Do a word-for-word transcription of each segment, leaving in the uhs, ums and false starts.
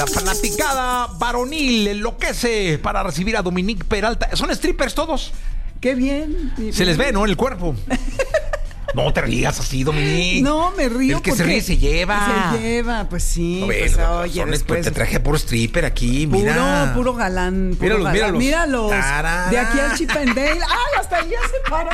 La fanaticada varonil enloquece para recibir a Dominique Peralta. Son strippers todos. Qué bien. Se les ve, ¿no? En el cuerpo. No te rías así, Dominique. No, me río. El que se ríe se lleva. Se lleva, pues sí. No, pues, bueno, oye, son, después... te traje puro stripper aquí, mira. Puro, puro galán. Puro míralos, galán. míralos. Míralos. Tarara. De aquí al Chip and Dale. ¡Ay, hasta allá se paró!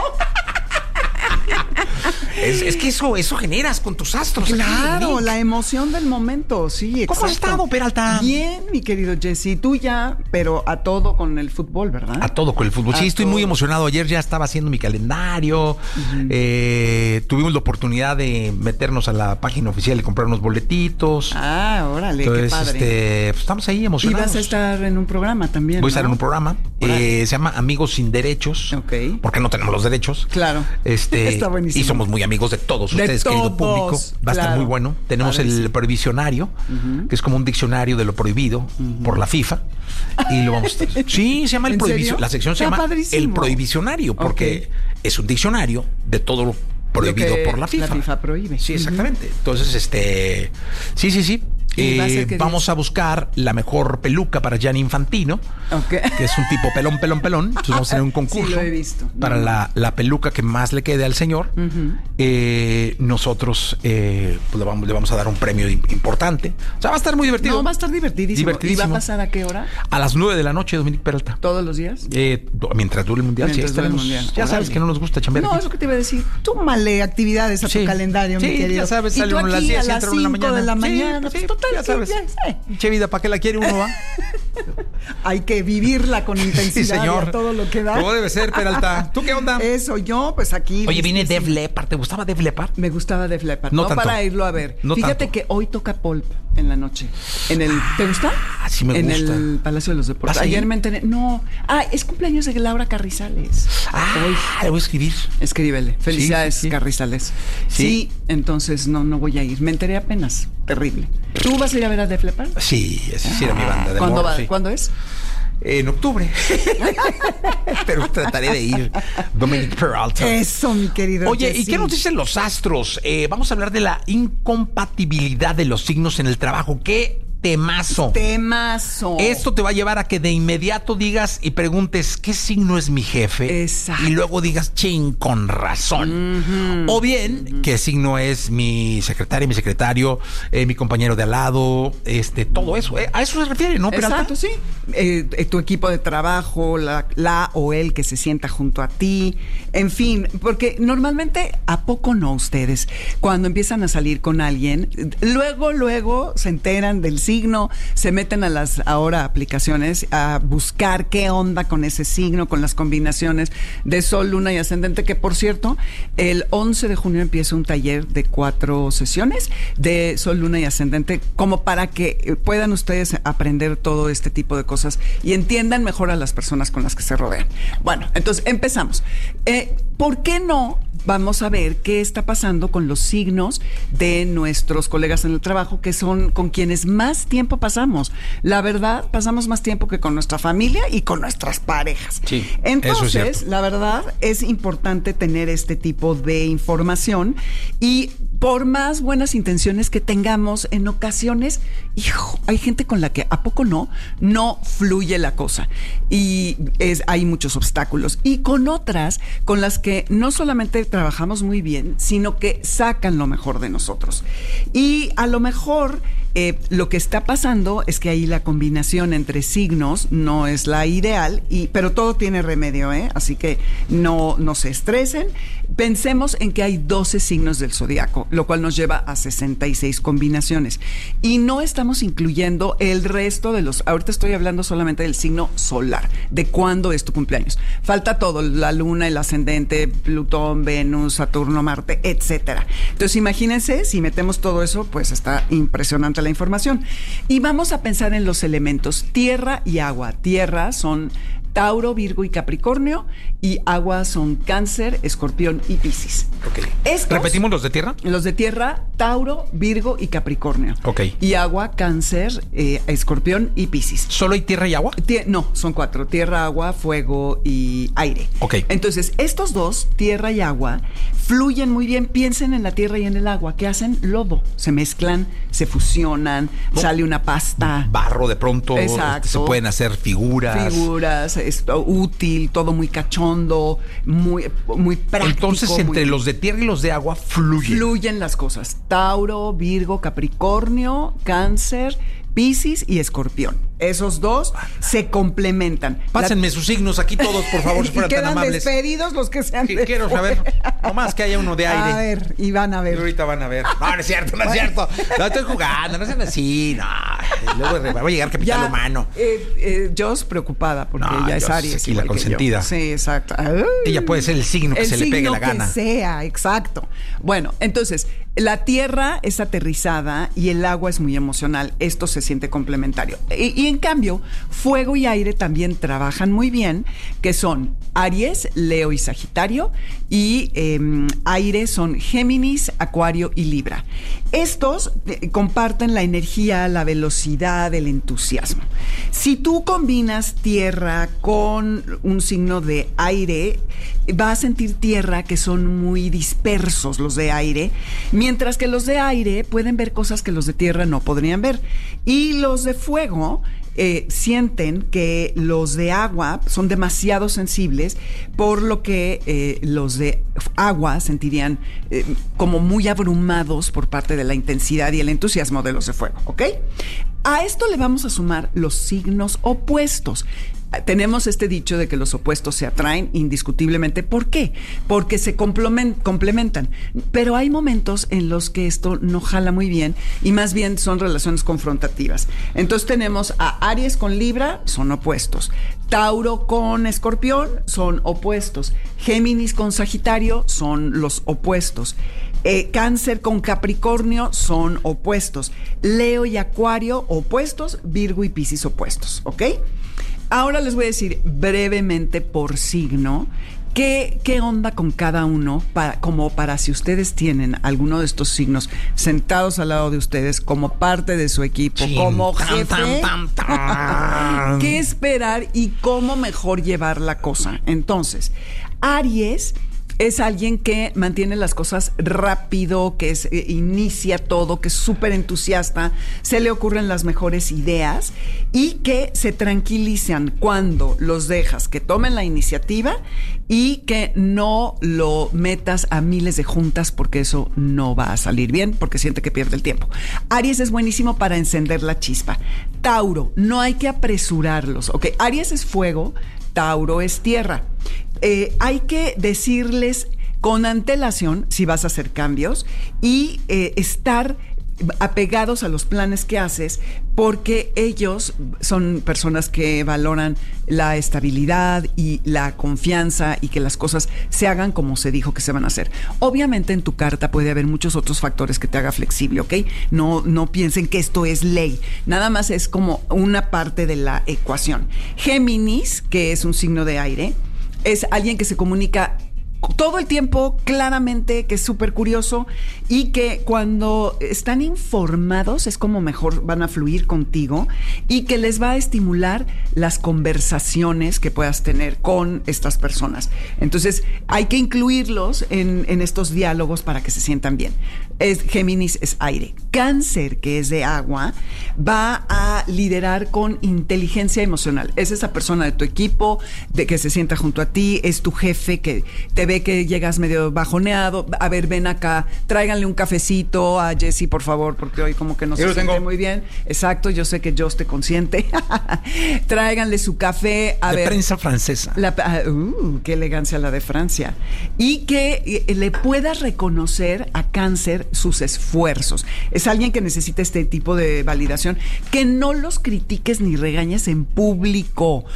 Es, es que eso, eso generas con tus astros. Claro, aquí, la emoción del momento, sí, exacto. ¿Cómo has estado, Peralta? Bien, mi querido Jesse, tú ya, pero a todo con el fútbol, ¿verdad? A todo con el fútbol. A Sí, estoy todo. muy emocionado. Ayer ya estaba haciendo mi calendario. Uh-huh. eh, tuvimos la oportunidad de meternos a la página oficial y comprar unos boletitos. Ah, órale, Entonces, qué padre. Este, pues, estamos ahí emocionados. Y vas a estar en un programa también, Voy a estar ¿no? en un programa. Eh, se llama Amigos Sin Derechos. Ok. Porque no tenemos los derechos. Claro. Este, Está buenísimo. Y somos muy amigos de todos De ustedes, todos, querido público. Va a claro. estar muy bueno. Tenemos Padrísimo. el prohibicionario, uh-huh. que es como un diccionario de lo prohibido uh-huh. por la FIFA. Y lo vamos a estar. Sí, se llama el prohibicionario. La sección se Está llama padrísimo. El Prohibicionario, porque okay. es un diccionario de todo lo prohibido lo por la FIFA. La FIFA prohíbe. Sí, exactamente. Uh-huh. Entonces, este. Sí, sí, sí. Eh, a vamos dice? a buscar la mejor peluca para Gianni Infantino, okay. que es un tipo pelón, pelón, pelón. Entonces vamos a tener un concurso sí, lo he visto. No, para no. La, la peluca que más le quede al señor. Uh-huh. eh, nosotros eh, pues le, vamos, le vamos a dar un premio importante. O sea, va a estar muy divertido. No, va a estar divertidísimo. divertidísimo. ¿Y va a pasar a qué hora? A las nueve de la noche, Dominique Peralta. ¿Todos los días? Eh, mientras dure el mundial. Mientras sí, dure el estaremos, mundial. Ya sabes que no nos gusta chambear. No, aquí. eso que te iba a decir. Túmale actividades a sí. tu calendario, sí, mi querido. Ya sabes, y sale tú uno a las aquí diez, a las cinco de la mañana. Sí, pues, total, ya sabes. Che vida, ¿para qué la quiere uno, va? Hay que vivirla con intensidad. Sí, señor. Y a todo lo que da. ¿Cómo debe ser, Peralta? ¿Tú qué onda? Eso, yo, pues aquí. Oye, viene Def Leppard. ¿Te gustaba Def Leppard? Me gustaba Def Leppard. No, no tanto. Para irlo a ver. No Fíjate tanto. que hoy toca Pulp en la noche. En el, ¿te gusta? Ah, sí me en gusta. En el Palacio de los Deportes. Ayer me enteré. No. Ah, es cumpleaños de Laura Carrizales. Ah, hoy. Le voy a escribir. Escríbele. Felicidades, sí, sí, sí. Carrizales. Sí. sí, entonces no, no voy a ir. Me enteré apenas. Terrible. ¿Tú vas a ir a ver a Def Leppard? Sí, esa sí era mi banda de ¿Cuándo morro, va? sí. ¿Cuándo es? En octubre. Pero trataré de ir. Dominique Peralta. Eso, mi querido. Oye, Jessy. ¿y qué nos dicen los astros? Eh, vamos a hablar de la incompatibilidad de los signos en el trabajo. ¿Qué temazo? Temazo. Esto te va a llevar a que de inmediato digas y preguntes, ¿qué signo es mi jefe? Exacto. Y luego digas, ching, con razón. Uh-huh. O bien, uh-huh. ¿qué signo es mi secretaria, mi secretario, eh, mi compañero de al lado? Este, todo eso. ¿eh? A eso se refiere, ¿no, Peralta? Exacto, sí. Eh, eh, tu equipo de trabajo, la, la o el que se sienta junto a ti. En fin, porque normalmente, ¿a poco no ustedes? Cuando empiezan a salir con alguien, luego, luego se enteran del signo, se meten a las ahora aplicaciones a buscar qué onda con ese signo, con las combinaciones de Sol, Luna y Ascendente, que por cierto, el once de junio empieza un taller de cuatro sesiones de Sol, Luna y Ascendente, como para que puedan ustedes aprender todo este tipo de cosas y entiendan mejor a las personas con las que se rodean. Bueno, entonces empezamos. Eh, ¿Por qué no? Vamos a ver qué está pasando con los signos de nuestros colegas en el trabajo, que son con quienes más tiempo pasamos. La verdad, pasamos más tiempo que con nuestra familia y con nuestras parejas. Sí, entonces, eso es cierto. La verdad, es importante tener este tipo de información y por más buenas intenciones que tengamos, en ocasiones, hijo, hay gente con la que, ¿a poco no? No fluye la cosa y es, hay muchos obstáculos. Y con otras, con las que no solamente trabajamos muy bien, sino que sacan lo mejor de nosotros. Y a lo mejor eh, lo que está pasando es que ahí la combinación entre signos no es la ideal, y, pero todo tiene remedio, ¿eh? Así que no, no se estresen. Pensemos en que hay doce signos del zodiaco, lo cual nos lleva a sesenta y seis combinaciones. Y no estamos incluyendo el resto de los... Ahorita estoy hablando solamente del signo solar, de cuándo es tu cumpleaños. Falta todo, la luna, el ascendente, Plutón, Venus, Saturno, Marte, etcétera. Entonces, imagínense, si metemos todo eso, pues está impresionante la información. Y vamos a pensar en los elementos tierra y agua. Tierra son Tauro, Virgo y Capricornio. Y agua son Cáncer, Escorpión y Piscis. Ok. Estos, ¿Repetimos los de tierra? Los de tierra, Tauro, Virgo y Capricornio. Ok. Y agua, Cáncer, eh, Escorpión y Piscis. ¿Solo hay tierra y agua? Tie- no, son cuatro. Tierra, agua, fuego y aire. Ok. Entonces, estos dos, tierra y agua, fluyen muy bien. Piensen en la tierra y en el agua. ¿Qué hacen? Lodo. Se mezclan, se fusionan, Oh. sale una pasta. Barro de pronto. Exacto. Se pueden hacer figuras. Figuras, es útil, todo muy cachondo, muy, muy práctico. Entonces, entre muy- los de tierra y los de agua fluyen. Fluyen las cosas. Tauro, Virgo, Capricornio, Cáncer, Piscis y Escorpión. Esos dos se complementan. Pásenme sus signos aquí todos, por favor, si y fueran tan quedan amables. despedidos los que sean Que de quiero saber, fuera. nomás que haya uno de aire. A ver, y van a Y ver. ahorita van a ver. No, no es cierto, no es cierto. No estoy jugando, no sean así. No. Luego va a llegar capital humano. Eh, eh, Joss preocupada porque No, ella es Joss, Aries. aquí la igual que yo. consentida. Sí, exacto. Ay. Ella puede ser el signo que El se le pegue signo la gana. que sea, exacto. Bueno, entonces, la tierra es aterrizada y el agua es muy emocional. Esto se siente complementario. Y, y en cambio, fuego y aire también trabajan muy bien, que son Aries, Leo y Sagitario, y eh, aire son Géminis, Acuario y Libra. Estos eh, comparten la energía, la velocidad, el entusiasmo. Si tú combinas tierra con un signo de aire, vas a sentir tierra que son muy dispersos los de aire, mientras que los de aire pueden ver cosas que los de tierra no podrían ver. Y los de fuego eh, sienten que los de agua son demasiado sensibles, por lo que eh, los de agua sentirían eh, como muy abrumados por parte de la intensidad y el entusiasmo de los de fuego, ¿ok? A esto le vamos a sumar los signos opuestos. Tenemos este dicho de que los opuestos se atraen indiscutiblemente. ¿Por qué? Porque se complemen- complementan. Pero hay momentos en los que esto no jala muy bien y más bien son relaciones confrontativas. Entonces tenemos a Aries con Libra, son opuestos. Tauro con Escorpión, son opuestos. Géminis con Sagitario, son los opuestos. Eh, Cáncer con Capricornio son opuestos. Leo y Acuario opuestos. Virgo y Piscis opuestos, ¿ok? Ahora les voy a decir brevemente por signo qué, qué onda con cada uno, para, como para si ustedes tienen alguno de estos signos sentados al lado de ustedes como parte de su equipo, Chin, como tan, jefe, tan, tan, tan. qué esperar y cómo mejor llevar la cosa. Entonces, Aries es alguien que mantiene las cosas rápido, que es, eh, inicia todo, que es súper entusiasta, se le ocurren las mejores ideas y que se tranquilizan cuando los dejas que tomen la iniciativa y que no lo metas a miles de juntas porque eso no va a salir bien, porque siente que pierde el tiempo. Aries es buenísimo para encender la chispa. Tauro, no hay que apresurarlos, ¿ok? Aries es fuego, Tauro es tierra. Eh, hay que decirles con antelación si vas a hacer cambios y eh, estar apegados a los planes que haces, porque ellos son personas que valoran la estabilidad y la confianza y que las cosas se hagan como se dijo que se van a hacer. Obviamente en tu carta puede haber muchos otros factores que te haga flexible, ¿ok? No, no piensen que esto es ley, nada más es como una parte de la ecuación. Géminis, que es un signo de aire, es alguien que se comunica todo el tiempo, claramente, que es súper curioso y que cuando están informados es como mejor van a fluir contigo y que les va a estimular las conversaciones que puedas tener con estas personas. Entonces, hay que incluirlos en, en estos diálogos para que se sientan bien. Es, Géminis es aire. Cáncer, que es de agua, va a liderar con inteligencia emocional. Es esa persona de tu equipo, de que se sienta junto a ti, es tu jefe que te ve que llegas medio bajoneado. A ver, ven acá, tráiganle un cafecito a Jessy, por favor, porque hoy como que no Yo se lo tengo. siente muy bien. Exacto, yo sé que Joss te consiente. Tráiganle su café. A de ver, prensa francesa. la, uh, qué elegancia la de Francia. Y que eh, le puedas reconocer a Cáncer sus esfuerzos. Es alguien que necesita este tipo de validación. Que no los critiques ni regañes en público.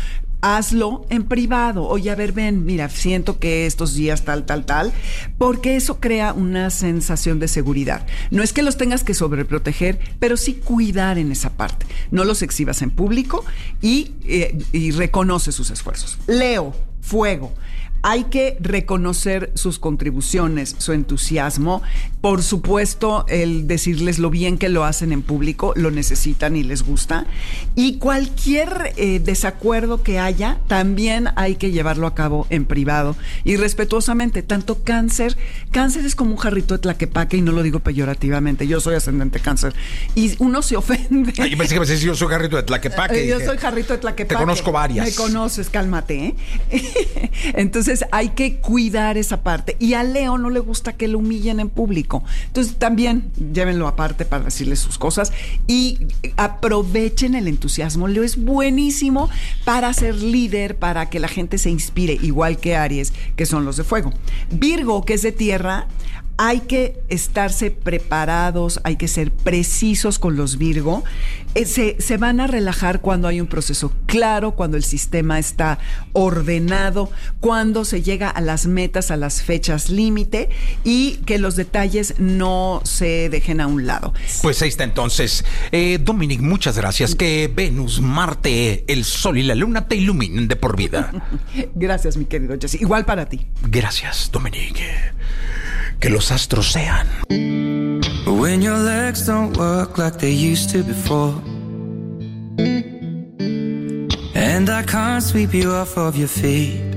hazlo en privado. Oye, a ver, ven, mira, siento que estos días tal, tal, tal, porque eso crea una sensación de seguridad. No es que los tengas que sobreproteger, pero sí cuidar en esa parte. No los exhibas en público y, eh, y reconoce sus esfuerzos. Leo, fuego. Hay que reconocer sus contribuciones, su entusiasmo. Por supuesto, el decirles lo bien que lo hacen en público, lo necesitan y les gusta. Y cualquier eh, desacuerdo que haya, también hay que llevarlo a cabo en privado y respetuosamente. Tanto cáncer, cáncer es como un jarrito de tlaquepaque, y no lo digo peyorativamente. Yo soy ascendente cáncer. Y uno se ofende. Ay, yo pensé que me decías, yo soy jarrito de tlaquepaque. Yo soy jarrito de tlaquepaque. Te conozco varias. Me conoces, cálmate, ¿eh? Entonces, hay que cuidar esa parte. Y a Leo no le gusta que lo humillen en público. Entonces también llévenlo aparte para decirle sus cosas y aprovechen el entusiasmo. Leo es buenísimo para ser líder, para que la gente se inspire, igual que Aries, que son los de fuego. Virgo, que es de tierra, hay que estarse preparados, hay que ser precisos con los Virgo. Eh, se, se van a relajar cuando hay un proceso claro, cuando el sistema está ordenado, cuando se llega a las metas, a las fechas límite y que los detalles no se dejen a un lado. Pues ahí está entonces. Eh, Dominic, muchas gracias. Que Venus, Marte, el Sol y la Luna te iluminen de por vida. Gracias, mi querido Jesse. Igual para ti. Gracias, Dominic. Que los astros sean. When your legs don't work like they used to before, and I can't sweep you off of your feet,